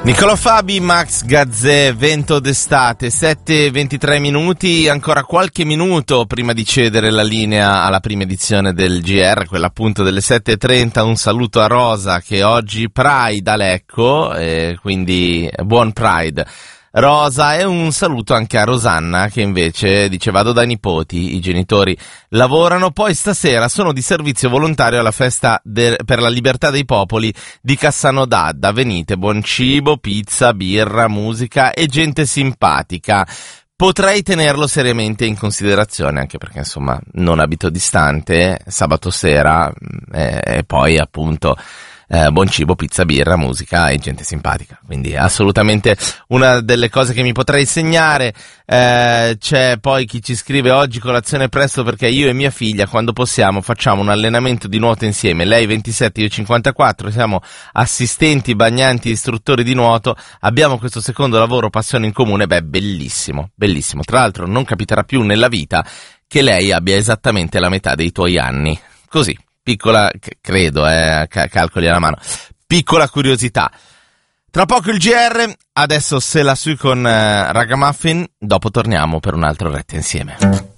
Niccolò Fabi, Max Gazzè, Vento d'estate, 7:23 minuti, ancora qualche minuto prima di cedere la linea alla prima edizione del GR, quella appunto delle 7:30. Un saluto a Rosa che oggi Pride a Lecco, quindi buon Pride Rosa, e un saluto anche a Rosanna che invece dice: vado dai nipoti, i genitori lavorano, poi stasera sono di servizio volontario alla festa per la libertà dei popoli di Cassano d'Adda, venite, buon cibo, pizza, birra, musica e gente simpatica. Potrei tenerlo seriamente in considerazione, anche perché insomma non abito distante, sabato sera, e poi appunto buon cibo, pizza, birra, musica e gente simpatica, quindi assolutamente una delle cose che mi potrei segnare. C'è poi chi ci scrive: oggi colazione presto perché io e mia figlia quando possiamo facciamo un allenamento di nuoto insieme, lei 27, io 54, siamo assistenti, bagnanti, istruttori di nuoto, abbiamo questo secondo lavoro, passione in comune. Beh, bellissimo, bellissimo. Tra l'altro non capiterà più nella vita che lei abbia esattamente la metà dei tuoi anni, così. Piccola, credo, calcoli alla mano. Piccola curiosità. Tra poco il GR, adesso se la sui con Ragamuffin, dopo torniamo per un altro retta insieme.